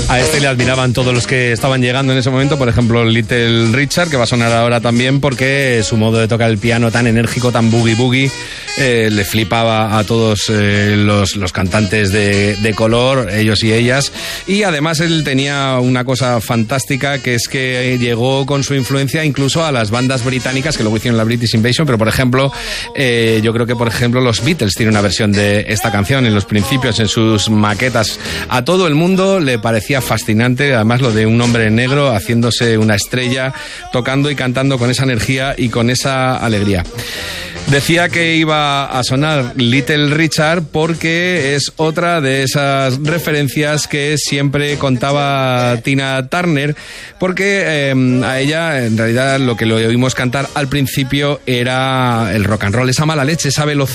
A este le admiraban todos los que estaban llegando en ese momento, por ejemplo Little Richard, que va a sonar ahora también porque su modo de tocar el piano tan enérgico, tan boogie le flipaba a todos los cantantes de color, ellos y ellas. Y además él tenía una cosa fantástica, que es que llegó con su influencia incluso a las bandas británicas que luego hicieron la British Invasion, pero por ejemplo yo creo que por ejemplo los Beatles tienen una versión de esta canción en los principios, en sus maquetas. A todo el mundo le parecía fascinante, además lo de un hombre negro haciéndose una estrella, tocando y cantando con esa energía y con esa alegría. Decía que iba a sonar Little Richard porque es otra de esas referencias que siempre contaba Tina Turner, porque a ella en realidad lo que lo oímos cantar al principio era el rock and roll, esa mala leche, esa velocidad